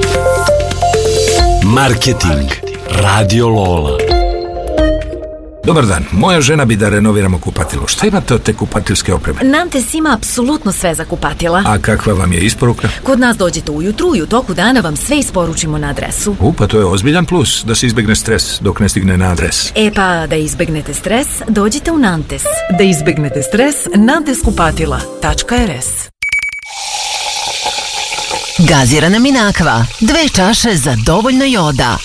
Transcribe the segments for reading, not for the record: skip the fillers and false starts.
Marketing. Radio Lola. Dobar dan, moja žena bi da renoviramo kupatilo. Šta imate od te kupatilske opreme? Nantes ima apsolutno sve za kupatila. A kakva vam je isporuka? Kod nas dođete ujutru i u toku dana vam sve isporučimo na adresu. Pa to je ozbiljan plus, da se izbegne stres dok ne stigne na adres. Pa da izbegnete stres, dođite u Nantes. Da izbegnete stres, nanteskupatila.rs. Gazirana Minakva, 2 čaše za dovoljno joda.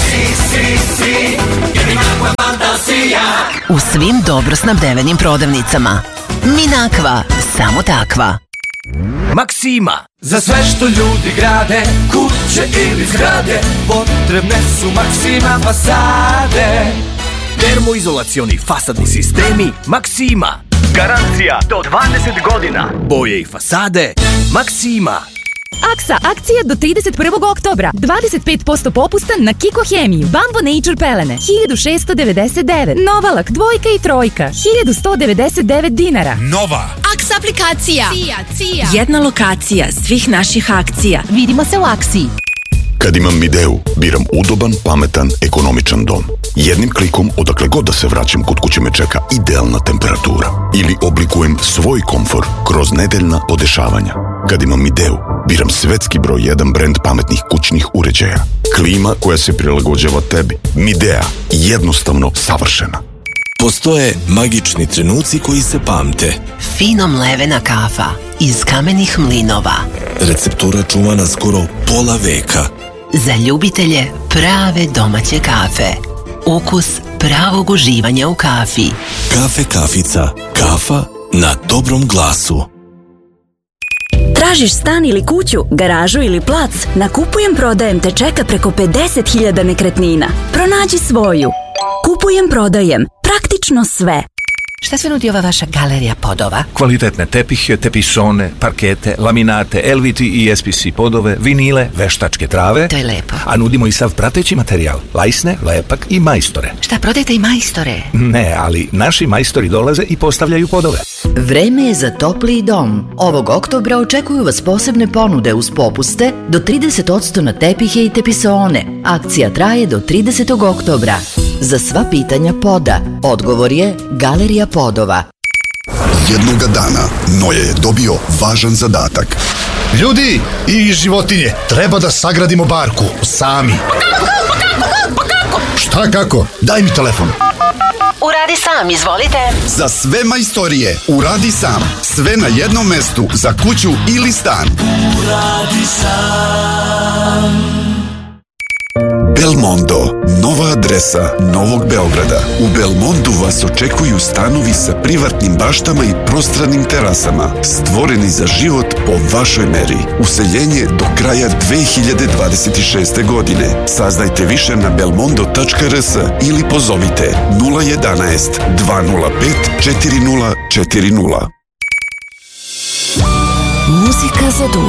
U svim dobro snabdevenim prodavnicama. Minakva, samo takva. Maksima, za sve što ljudi grade, kuće ili zgrade, potrebne su Maksima fasade. Termoizolacioni fasadni sistemi Maksima. Garancija do 20 godina. Boje i fasade Maksima. Aksa, akcija do 31. oktobra. 25% popusta na Kiko Hemiju. Bambo Nature pelene, 1699. Novalak, 2 i 3, 1199 dinara. Nova Aksa aplikacija. Cija. Jedna lokacija svih naših akcija. Vidimo se u Aksiji. Kad imam Mideu, biram udoban, pametan, ekonomičan dom. Jednim klikom, odakle god da se vraćam, kod kuće me čeka idealna temperatura. Ili oblikujem svoj komfor kroz nedeljna podešavanja. Kad imam Mideu, biram svetski broj 1 brend pametnih kućnih uređaja. Klima koja se prilagođava tebi. Midea, jednostavno savršena. Postoje magični trenuci koji se pamte. Fino mlevena kafa iz kamenih mlinova. Receptura čuvana skoro pola veka. Za ljubitelje prave domaće kafe. Ukus pravog uživanja u kafi. Kafe Kafica. Kafa na dobrom glasu. Tražiš stan ili kuću, garažu ili plac? Na Kupujem prodajem te čeka preko 50.000 nekretnina. Pronađi svoju. Kupujem prodajem. Praktično sve. Šta sve nudi ova vaša galerija podova? Kvalitetne tepihe, tepisone, parkete, laminate, LVT i SPC podove, vinile, veštačke trave. To je lepo. A nudimo i sav prateći materijal, lajsne, lepak i majstore. Šta, prodajete i majstore? Ne, ali naši majstori dolaze i postavljaju podove. Vreme je za topliji dom. Ovog oktobra očekuju vas posebne ponude uz popuste do 30% na tepihe i tepisone. Akcija traje do 30. oktobra. Za sva pitanja poda, odgovor je Galerija podova. Jednoga dana Noje je dobio važan zadatak. Ljudi i životinje, treba da sagradimo barku sami. Pa kako? Šta kako? Daj mi telefon. Uradi sam, izvolite. Za sve majstorije, uradi sam. Sve na jednom mestu, za kuću ili stan. Uradi sam. Belmondo, nova adresa Novog Beograda. U Belmondu vas očekuju stanovi sa privatnim baštama i prostranim terasama, stvoreni za život po vašoj meri. Useljenje do kraja 2026. godine. Saznajte više na belmondo.rs ili pozovite 011 205 4040. Muzika za dušu.